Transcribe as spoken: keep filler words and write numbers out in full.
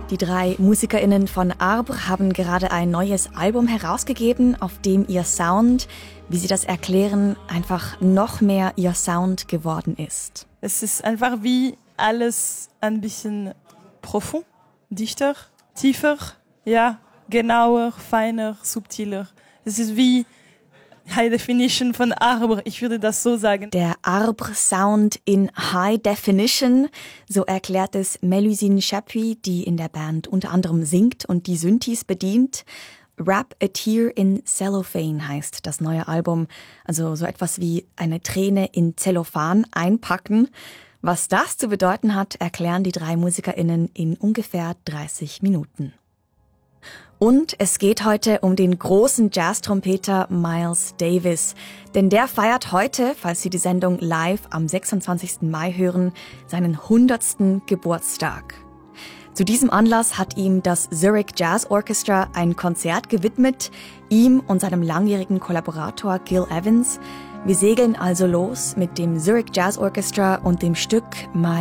Die drei MusikerInnen von Arbre haben gerade ein neues Album herausgegeben, auf dem ihr Sound, wie sie das erklären, einfach noch mehr ihr Sound geworden ist. Es ist einfach wie alles ein bisschen profund, dichter, tiefer, ja, genauer, feiner, subtiler. Es ist wie High Definition von Arbre, ich würde das so sagen. Der Arbre-Sound in High Definition, so erklärt es Melusine Chapuis, die in der Band unter anderem singt und die Synthes bedient. Wrap a Tear in Cellophane heißt das neue Album, also so etwas wie eine Träne in Zellophan einpacken. Was das zu bedeuten hat, erklären die drei MusikerInnen in ungefähr dreißig Minuten. Und es geht heute um den großen Jazz-Trompeter Miles Davis. Denn der feiert heute, falls Sie die Sendung live am sechsundzwanzigsten Mai hören, seinen hundertsten Geburtstag. Zu diesem Anlass hat ihm das Zurich Jazz Orchestra ein Konzert gewidmet, ihm und seinem langjährigen Kollaborator Gil Evans. Wir segeln also los mit dem Zurich Jazz Orchestra und dem Stück My